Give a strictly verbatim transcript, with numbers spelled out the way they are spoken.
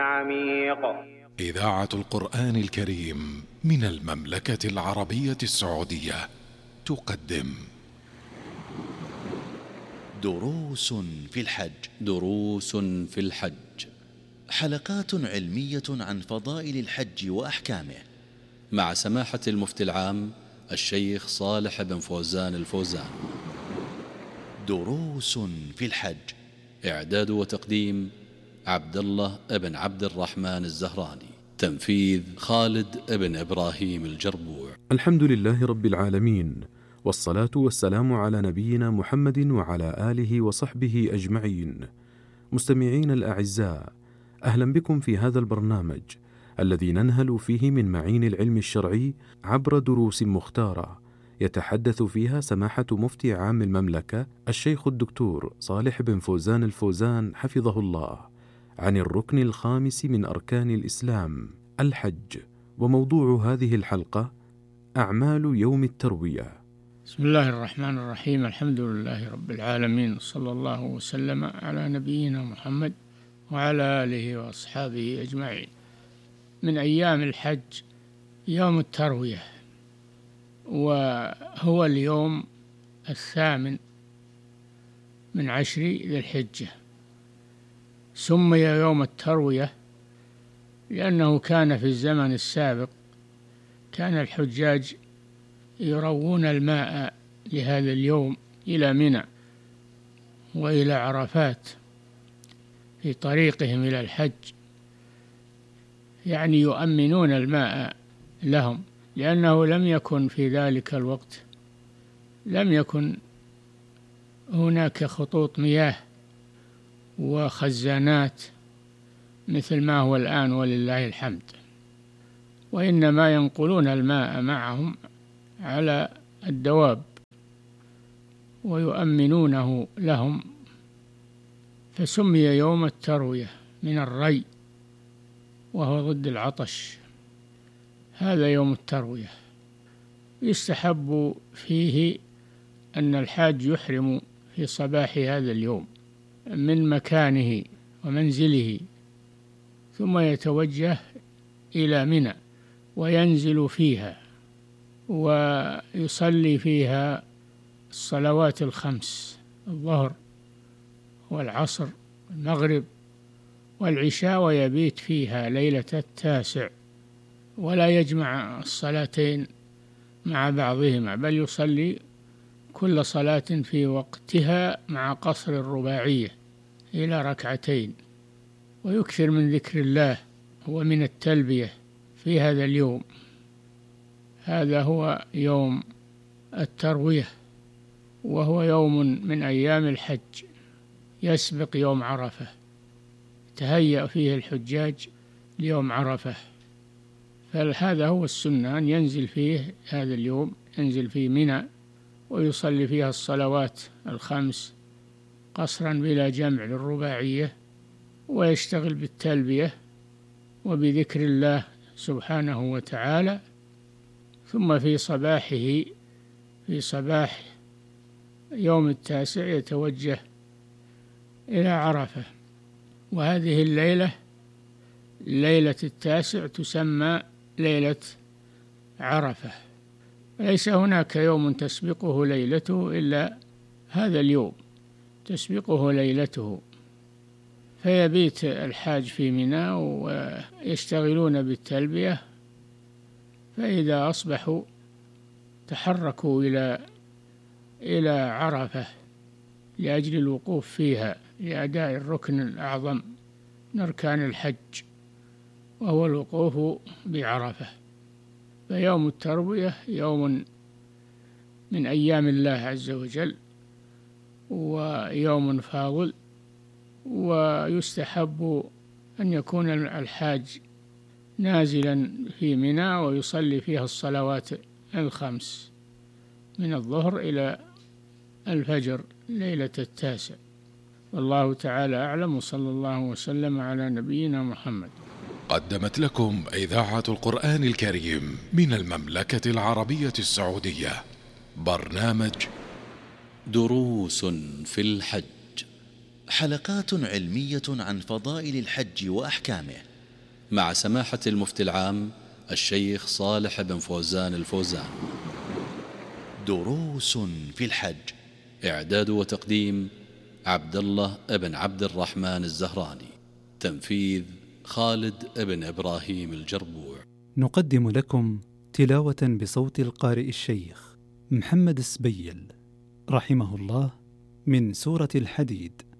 عميق. إذاعة القرآن الكريم من المملكة العربية السعودية تقدم دروس في الحج. دروس في الحج، حلقات علمية عن فضائل الحج وأحكامه، مع سماحة المفتي العام الشيخ صالح بن فوزان الفوزان. دروس في الحج، إعداد وتقديم عبد الله بن عبد الرحمن الزهراني، تنفيذ خالد بن إبراهيم الجربوع. الحمد لله رب العالمين، والصلاة والسلام على نبينا محمد وعلى آله وصحبه أجمعين. مستمعين الأعزاء، أهلا بكم في هذا البرنامج الذي ننهل فيه من معين العلم الشرعي عبر دروس مختارة يتحدث فيها سماحة مفتي عام المملكة الشيخ الدكتور صالح بن فوزان الفوزان حفظه الله عن الركن الخامس من أركان الإسلام الحج. وموضوع هذه الحلقة أعمال يوم التروية. بسم الله الرحمن الرحيم، الحمد لله رب العالمين، صلى الله وسلم على نبينا محمد وعلى آله وأصحابه أجمعين. من أيام الحج يوم التروية، وهو اليوم الثامن من عشر ذي الحجة. سمي يوم التروية لأنه كان في الزمن السابق كان الحجاج يروون الماء لهذا اليوم إلى منى وإلى عرفات في طريقهم إلى الحج، يعني يؤمنون الماء لهم، لأنه لم يكن في ذلك الوقت لم يكن هناك خطوط مياه وخزانات مثل ما هو الآن ولله الحمد، وإنما ينقلون الماء معهم على الدواب ويؤمنونه لهم، فسمي يوم التروية من الري وهو ضد العطش. هذا يوم التروية. يستحب فيه أن الحاج يحرم في صباح هذا اليوم من مكانه ومنزله، ثم يتوجه إلى منى وينزل فيها ويصلي فيها الصلوات الخمس: الظهر والعصر والمغرب والعشاء، ويبيت فيها ليلة التاسع، ولا يجمع الصلاتين مع بعضهما، بل يصلي كل صلاة في وقتها مع قصر الرباعية إلى ركعتين، ويكثر من ذكر الله ومن التلبية في هذا اليوم. هذا هو يوم التروية، وهو يوم من أيام الحج يسبق يوم عرفة، تهيأ فيه الحجاج ليوم عرفة. فهذا هو السنة، أن ينزل فيه هذا اليوم، ينزل في منى ويصلي فيها الصلوات الخمس قصرا بلا جمع للرباعية، ويشتغل بالتلبية وبذكر الله سبحانه وتعالى. ثم في صباحه في صباح يوم التاسع يتوجه إلى عرفة، وهذه الليلة ليلة التاسع تسمى ليلة عرفة. ليس هناك يوم تسبقه ليلته إلا هذا اليوم تسبقه ليلته، فيبيت الحاج في منى ويشتغلون بالتلبية، فإذا أصبحوا تحركوا إلى إلى عرفة لأجل الوقوف فيها لأداء الركن الأعظم من أركان الحج، وهو الوقوف بعرفة. فيوم التروية يوم من أيام الله عز وجل، ويوم فاضل، ويستحب أن يكون الحاج نازلا في منى ويصلي فيها الصلوات الخمس من الظهر إلى الفجر ليلة التاسع. والله تعالى أعلم، وصلى الله وسلم على نبينا محمد. قدمت لكم إذاعة القرآن الكريم من المملكة العربية السعودية برنامج دروس في الحج، حلقات علمية عن فضائل الحج وأحكامه، مع سماحة المفتي العام الشيخ صالح بن فوزان الفوزان. دروس في الحج. إعداد وتقديم عبد الله بن عبد الرحمن الزهراني. تنفيذ خالد بن إبراهيم الجربوع. نقدم لكم تلاوة بصوت القارئ الشيخ محمد السبيل رحمه الله من سورة الحديد.